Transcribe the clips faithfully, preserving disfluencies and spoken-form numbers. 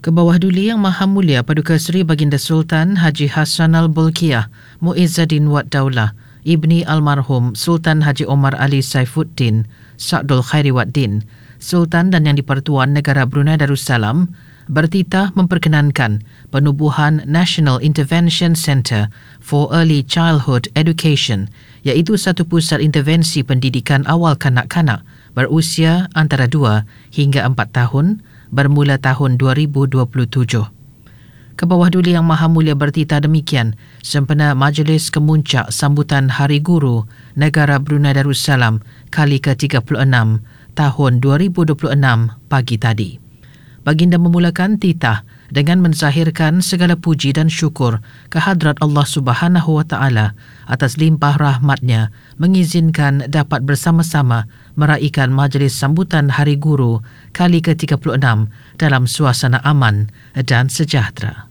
Kebawah Duli Yang Maha Mulia Paduka Seri Baginda Sultan Haji Hassan Al-Bolkiah Muizzaddin Wad Daulah Ibni Almarhum Sultan Haji Omar Ali Saifuddin Sa'dul Khairi Waddin Sultan dan Yang di-Pertuan Negara Brunei Darussalam bertitah memperkenankan penubuhan National Intervention Centre for Early Childhood Education, iaitu satu pusat intervensi pendidikan awal kanak-kanak berusia antara dua hingga empat tahun bermula tahun dua ribu dua puluh tujuh. Kebawah Duli Yang Maha Mulia bertitah demikian sempena Majlis Kemuncak Sambutan Hari Guru Negara Brunei Darussalam kali ke tiga puluh enam tahun dua ribu dua puluh enam pagi tadi. Baginda memulakan titah dengan menzahirkan segala puji dan syukur kehadrat Allah Subhanahu Wa Taala atas limpah rahmatnya mengizinkan dapat bersama-sama meraihkan Majlis Sambutan Hari Guru kali ke tiga puluh enam dalam suasana aman dan sejahtera.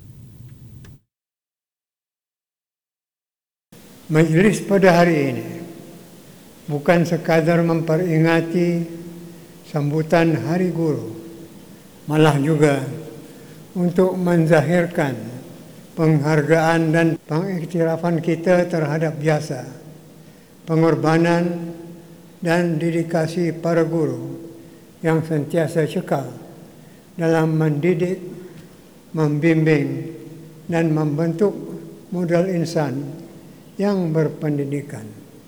Majlis pada hari ini bukan sekadar memperingati sambutan Hari Guru, malah juga untuk menzahirkan penghargaan dan pengiktirafan kita terhadap jasa, pengorbanan dan dedikasi para guru yang sentiasa cekal dalam mendidik, membimbing dan membentuk model insan yang berpendidikan.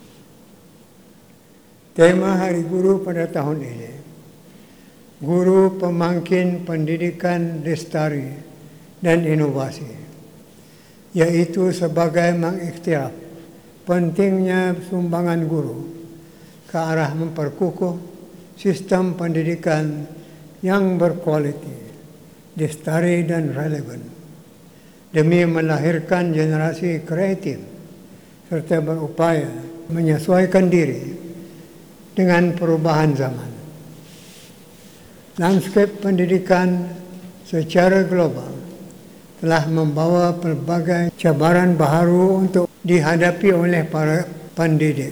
Tema Hari Guru pada tahun ini, Guru Pemangkin Pendidikan Lestari dan Inovasi, iaitu sebagai mengiktiraf pentingnya sumbangan guru ke arah memperkukuh sistem pendidikan yang berkualiti, lestari dan relevan demi melahirkan generasi kreatif serta berupaya menyesuaikan diri dengan perubahan zaman. Lanskap pendidikan secara global telah membawa pelbagai cabaran baharu untuk dihadapi oleh para pendidik.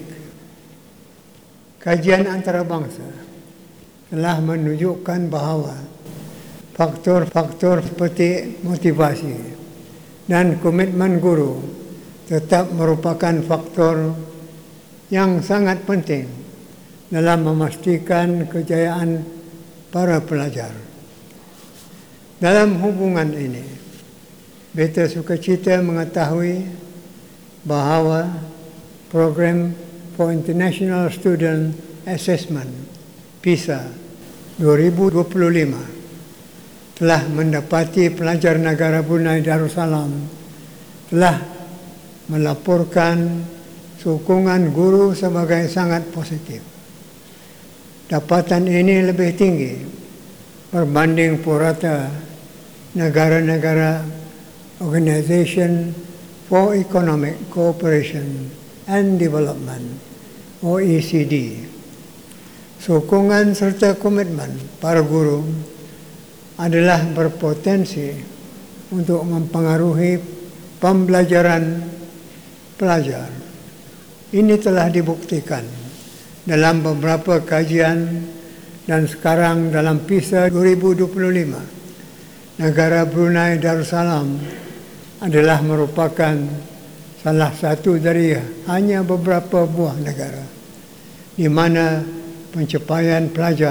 Kajian antarabangsa telah menunjukkan bahawa faktor-faktor seperti motivasi dan komitmen guru tetap merupakan faktor yang sangat penting dalam memastikan kejayaan para pelajar. Dalam hubungan ini, beta sukacita mengetahui bahawa program for International Student Assessment PISA dua ribu dua puluh lima telah mendapati pelajar negara Brunei Darussalam telah melaporkan sokongan guru sebagai sangat positif. Dapatan ini lebih tinggi berbanding purata negara-negara Organisation for Economic Cooperation and Development O E C D. Sokongan serta komitmen para guru adalah berpotensi untuk mempengaruhi pembelajaran pelajar. Ini telah dibuktikan dalam beberapa kajian dan sekarang dalam PISA dua ribu dua puluh lima. Negara Brunei Darussalam adalah merupakan salah satu dari hanya beberapa buah negara di mana pencapaian pelajar